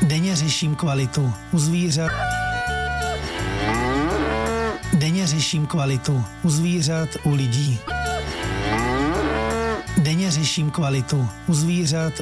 Denně řeším kvalitu u zvířat. Denně řeším kvalitu u zvířat, u lidí. Denně řeším kvalitu u zvířat,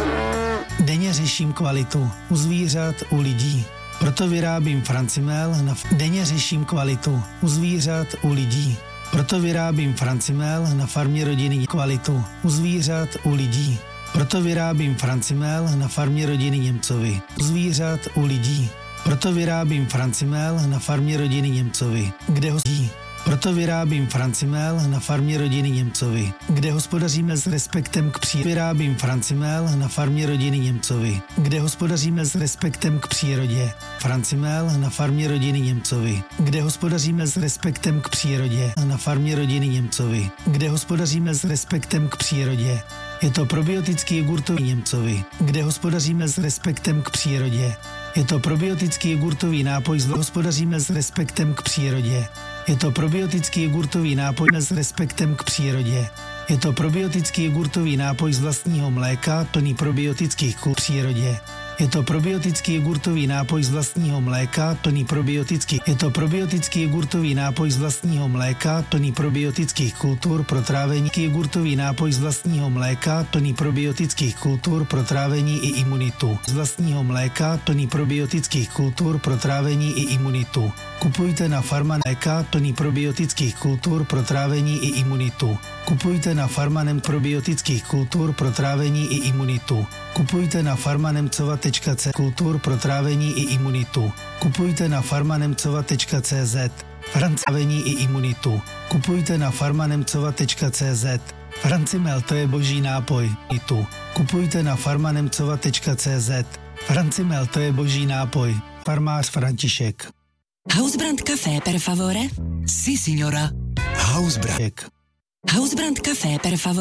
Denně řeším kvalitu u zvířat, u lidí. Proto vyrábím Francimel Denně řeším kvalitu u zvířat, u lidí. Proto vyrábím Francimel na farmě rodiny kvalitu u zvířat, u lidí. Proto vyrábím Francimel na farmě rodiny Němcovi u zvířat, u lidí. Proto vyrábím Francimel na farmě rodiny Němcovi, kde Proto vyrábím Francimel na farmě rodiny Němcovi, kde hospodaříme s respektem k přírodě. Vyrábím Francimel na farmě rodiny Němcovi, kde hospodaříme s respektem k přírodě. Francimel na farmě rodiny Němcovi, kde hospodaříme s respektem k přírodě. Na farmě rodiny Němcovi, kde hospodaříme s respektem k přírodě. Je to probiotický jogurtový Němcovi, kde hospodaříme s respektem k přírodě. Je to probiotický jogurtový nápoj hospodaříme s respektem k přírodě. Je to probiotický jogurtový nápoj s respektem k přírodě. Je to probiotický jogurtový nápoj z vlastního mléka, plný probiotických k přírodě. Je to probiotický jogurtový nápoj z vlastního mléka, plný probiotických. Je to probiotický jogurtový nápoj z vlastního mléka, plný probiotických kultur pro trávení. Jogurtový nápoj z vlastního mléka, plný probiotických kultur pro trávení i imunitu. Z vlastního mléka, plný probiotických kultur pro trávení i imunitu. Kupujte na Farma mléka, plný probiotických kultur pro trávení i imunitu. Kupujte na Farma probiotických kultur pro trávení i imunitu. Kupujte na farmanemcova.cz kultur pro trávení i imunitu. Kupujte na farmanemcova.cz Francavení i imunitu. Kupujte na farmanemcova.cz Francimel, to je boží nápoj. Kupujte na farmanemcova.cz Francimel, to je boží nápoj. Farmář František. Hausbrand Café per favore? Sí, signora. Hausbrand. Hausbrand Café per favore?